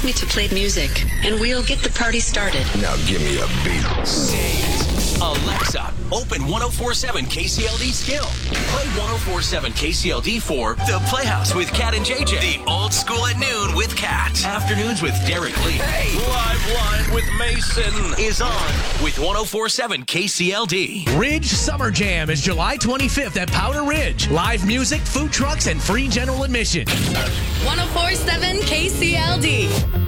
me to play music, and we'll get the party started. Now give me a beat. Alexa, open 104.7 KCLD skill. Play 104.7 KCLD for The Playhouse with Kat and JJ. The Old School at Noon with Kat. Afternoons with Derek Lee. Hey, Live Line with Mason is on with 104.7 KCLD. Ridge Summer Jam is July 25th at Powder Ridge. Live music, food trucks, and free general admission. 104.7 KCLD.